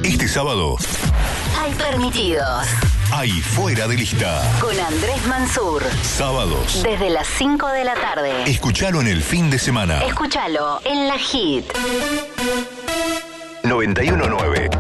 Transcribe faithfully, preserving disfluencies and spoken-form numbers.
Este sábado Hay permitidos. hay Fuera de Lista. Con Andrés Mansur. Sábados. Desde las cinco de la tarde. Escuchalo en el fin de semana. Escúchalo en la Hit. noventa y uno nueve